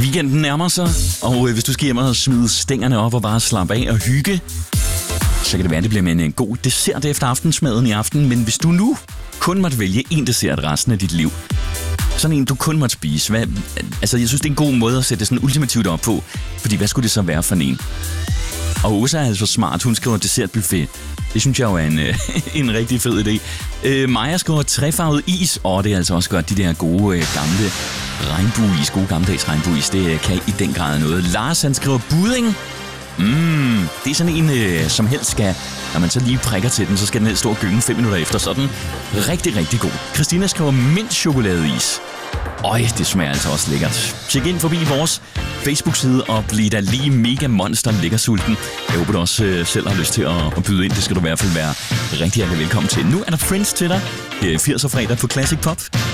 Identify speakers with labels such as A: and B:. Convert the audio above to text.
A: Weekenden nærmer sig, og hvis du skal hjem og smide stængerne op og bare slappe af og hygge, så kan det være, at det bliver med en god dessert efter aftensmaden i aften. Men hvis du nu kun måtte vælge en dessert resten af dit liv, sådan en, du kun måtte spise, jeg synes, det er en god måde at sætte det sådan ultimativt op på. Fordi hvad skulle det så være for en? Og Åsa er altså smart, hun skriver dessertbuffet. Det synes jeg jo er en rigtig fed idé. Maja skriver træfarvet is, og det er altså også godt, de der gode gamle regnbueis, gode gammeldags regnbueis, det kan i den grad noget. Lars, han skriver budding. Det er sådan en, som helst skal, når man så lige prikker til den, så skal den helst stå og gynge 5 minutter efter, så den rigtig, rigtig god. Christina skriver mint chokoladeis. Det smager altså også lækkert. Tjek ind forbi vores Facebook-side og bliv da lige mega monster lækker sulten. Jeg håber, du også selv har lyst til at byde ind. Det skal du i hvert fald være rigtig velkommen til. Nu er der Friends til dig. Det er 80'er fredag på Classic Pop.